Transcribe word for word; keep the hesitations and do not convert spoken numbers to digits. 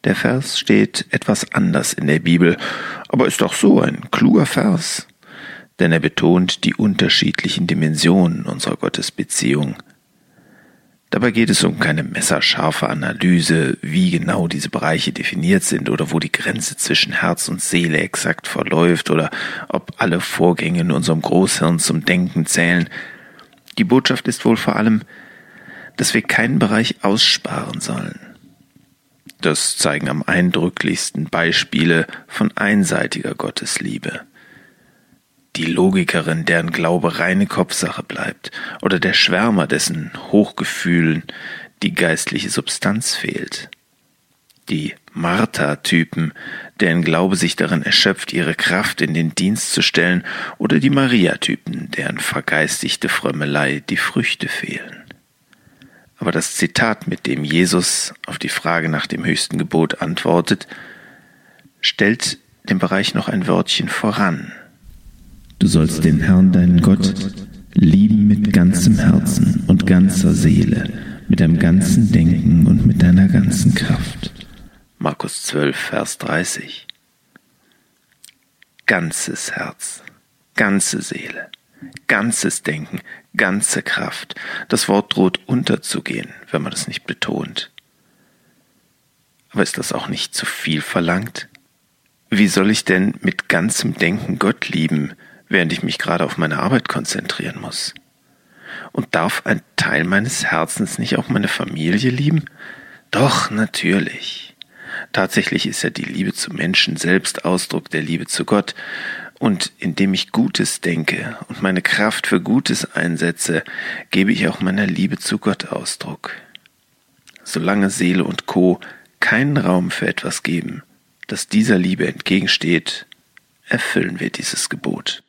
Der Vers steht etwas anders in der Bibel, aber ist auch so ein kluger Vers, denn er betont die unterschiedlichen Dimensionen unserer Gottesbeziehung. Dabei geht es um keine messerscharfe Analyse, wie genau diese Bereiche definiert sind oder wo die Grenze zwischen Herz und Seele exakt verläuft oder ob alle Vorgänge in unserem Großhirn zum Denken zählen. Die Botschaft ist wohl vor allem, dass wir keinen Bereich aussparen sollen. Das zeigen am eindrücklichsten Beispiele von einseitiger Gottesliebe. Die Logikerin, deren Glaube reine Kopfsache bleibt, oder der Schwärmer, dessen Hochgefühlen die geistliche Substanz fehlt. Die Martha-Typen, deren Glaube sich darin erschöpft, ihre Kraft in den Dienst zu stellen, oder die Maria-Typen, deren vergeistigte Frömmelei die Früchte fehlen. Aber das Zitat, mit dem Jesus auf die Frage nach dem höchsten Gebot antwortet, stellt den Bereich noch ein Wörtchen voran. Du sollst den Herrn, deinen Gott, lieben mit ganzem Herzen und ganzer Seele, mit deinem ganzen Denken und mit deiner ganzen Kraft. Markus zwölf, Vers dreißig. Ganzes Herz, ganze Seele, ganzes Denken, ganze Kraft. Das Wort droht unterzugehen, wenn man es nicht betont. Aber ist das auch nicht zu viel verlangt? Wie soll ich denn mit ganzem Denken Gott lieben, während ich mich gerade auf meine Arbeit konzentrieren muss? Und darf ein Teil meines Herzens nicht auch meine Familie lieben? Doch, natürlich. Tatsächlich ist ja die Liebe zu Menschen selbst Ausdruck der Liebe zu Gott. Und indem ich Gutes denke und meine Kraft für Gutes einsetze, gebe ich auch meiner Liebe zu Gott Ausdruck. Solange Seele und Co. keinen Raum für etwas geben, das dieser Liebe entgegensteht, erfüllen wir dieses Gebot.